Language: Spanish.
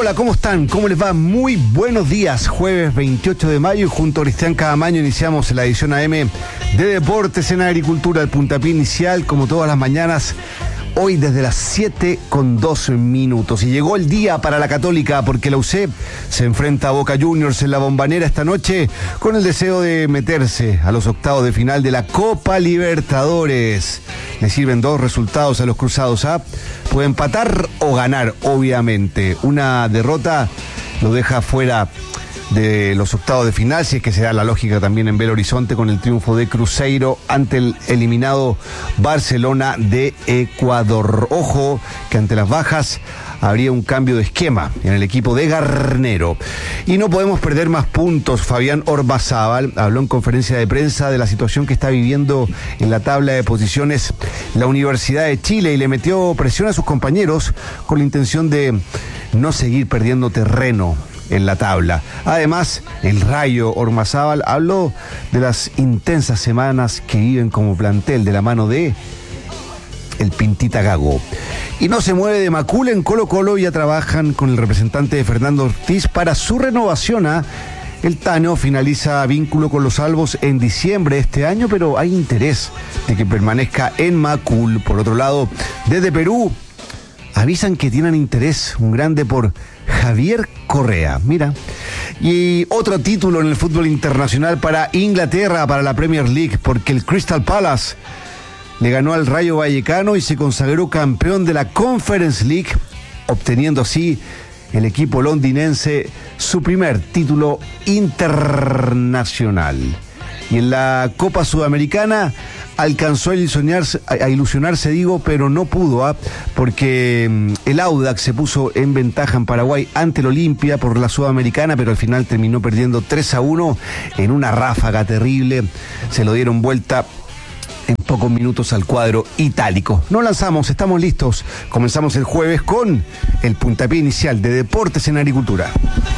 hola, ¿cómo están? ¿Cómo les va? Muy buenos días. Jueves 28 de mayo y junto a Cristian Cadamaño iniciamos la edición AM de Deportes en Agricultura, el puntapié inicial, como todas las mañanas, hoy desde las 7:12. Y llegó el día para la Católica porque la UC se enfrenta a Boca Juniors en la Bombonera esta noche con el deseo de meterse a los octavos de final de la Copa Libertadores. Le sirven dos resultados a los cruzados. Puede empatar o ganar, obviamente. Una derrota lo deja fuera de los octavos de final, si es que se da la lógica también en Belo Horizonte con el triunfo de Cruzeiro ante el eliminado Barcelona de Ecuador. Ojo que ante las bajas habría un cambio de esquema en el equipo de Garnero. Y no podemos perder más puntos. Fabián Ormazábal habló en conferencia de prensa de la situación que está viviendo en la tabla de posiciones la Universidad de Chile y le metió presión a sus compañeros con la intención de no seguir perdiendo terreno en la tabla. Además, el Rayo Ormazábal habló de las intensas semanas que viven como plantel de la mano de el Pintita Gago. Y no se mueve de Macul en Colo-Colo, ya trabajan con el representante de Fernando Ortiz para su renovación. El Tano finaliza vínculo con los Albos en diciembre de este año, pero hay interés de que permanezca en Macul. Por otro lado, desde Perú avisan que tienen interés, un grande por Javier Correa, mira. Y otro título en el fútbol internacional para Inglaterra, para la Premier League, porque el Crystal Palace le ganó al Rayo Vallecano y se consagró campeón de la Conference League, obteniendo así el equipo londinense su primer título internacional. Y en la Copa Sudamericana alcanzó a ilusionarse, pero no pudo, porque el Audax se puso en ventaja en Paraguay ante el Olimpia por la Sudamericana, pero al final terminó perdiendo 3-1 en una ráfaga terrible. Se lo dieron vuelta en pocos minutos al cuadro itálico. No lanzamos, estamos listos. Comenzamos el jueves con el puntapié inicial de Deportes en Agricultura.